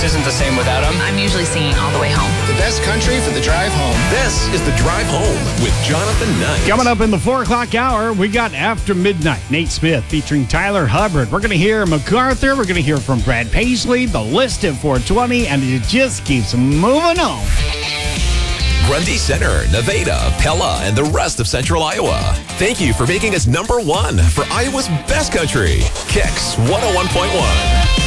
just isn't the same without them. I'm usually singing all the way home. The best country for the drive home. This is The Drive Home with Jonathan Knight. Coming up in the 4 o'clock hour, we got After Midnight. Nate Smith featuring Tyler Hubbard. We're going to hear MacArthur. We're going to hear from Brad Paisley, the list at 420, and it just keeps moving on. Grundy Center, Nevada, Pella, and the rest of Central Iowa. Thank you for making us #1 for Iowa's best country. Kicks 101.1.